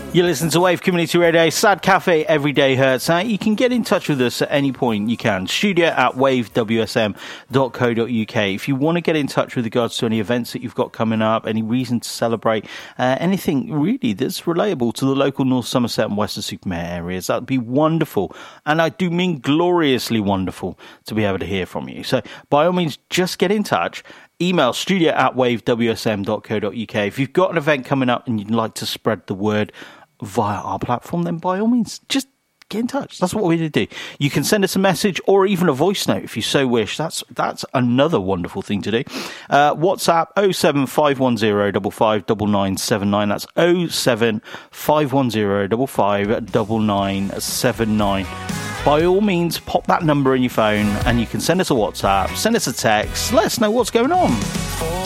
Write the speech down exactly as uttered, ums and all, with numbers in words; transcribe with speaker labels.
Speaker 1: You listen to Wave Community Radio, Sad Cafe, Every Day Hurts. Uh, you can get in touch with us at any point. You can. Studio at wave w s m dot co dot u k. If you want to get in touch with regards to any events that you've got coming up, any reason to celebrate, uh, anything really that's relatable to the local North Somerset and Weston-super-Mare areas, that would be wonderful. And I do mean gloriously wonderful to be able to hear from you. So by all means, just get in touch. Email studio at wave w s m dot co dot u k. If you've got an event coming up and you'd like to spread the word via our platform, then by all means, just get in touch. That's what we're going to do. You can send us a message or even a voice note if you so wish. That's that's another wonderful thing to do. Uh, WhatsApp oh seven five one zero five five nine nine seven nine. That's oh seven five one zero five five nine nine seven nine. By all means, pop that number in your phone and you can send us a WhatsApp, send us a text, let us know what's going on.